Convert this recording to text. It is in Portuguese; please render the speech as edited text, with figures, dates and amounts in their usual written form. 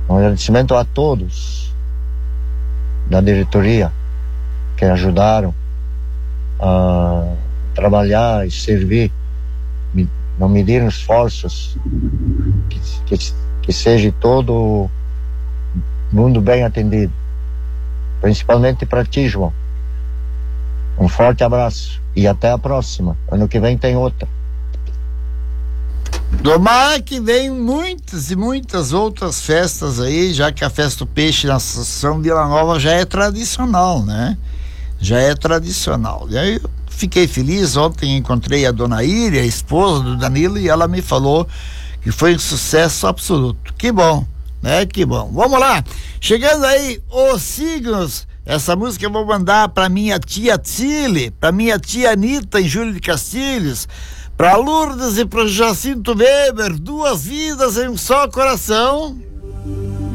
Um agradecimento a todos da diretoria que ajudaram a trabalhar e servir, não mediram esforços, que seja todo mundo bem atendido, principalmente para ti, João. Um forte abraço e até a próxima. Ano que vem tem outra. Tomara que vem muitas e muitas outras festas aí, já que a Festa do Peixe na Associação Vila Nova já é tradicional, né? Já é tradicional. E aí eu fiquei feliz, ontem encontrei a dona Íria, a esposa do Danilo, e ela me falou que foi um sucesso absoluto. Que bom, né? Que bom. Vamos lá, chegando aí os signos. Essa música eu vou mandar para minha tia Tile, para minha tia Anitta em Júlio de Castilhos, para Lourdes e para Jacinto Weber, duas vidas em um só coração.